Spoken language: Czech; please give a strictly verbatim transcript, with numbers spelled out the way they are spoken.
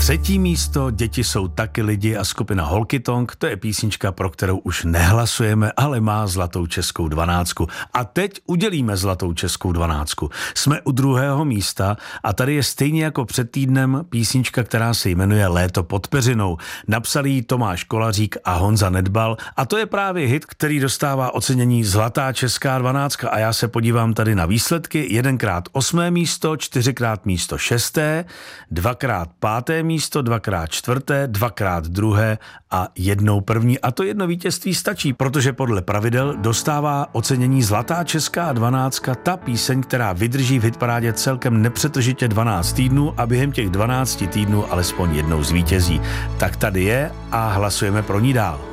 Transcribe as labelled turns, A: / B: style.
A: Třetí místo Děti jsou taky lidi a skupina Holkytonk, to je písnička, pro kterou už nehlasujeme, ale má zlatou českou dvanáctku. A teď udělíme zlatou českou dvanáctku. Jsme u druhého místa a tady je stejně jako před týdnem písnička, která se jmenuje Léto pod peřinou. Napsal ji Tomáš Kolařík a Honza Nedbal a to je právě hit, který dostává ocenění zlatá česká dvanáctka a já se podívám tady na výsledky. Jedenkrát osmé místo, čtyřikrát místo šesté, dvakrát páté místo, dvakrát čtvrté, dvakrát druhé a jednou první. A to jedno vítězství stačí, protože podle pravidel dostává ocenění zlatá česká dvanáctka ta píseň, která vydrží v hitparádě celkem nepřetržitě dvanáct týdnů a během těch dvanácti týdnů alespoň jednou zvítězí. Tak tady je a hlasujeme pro ní dál.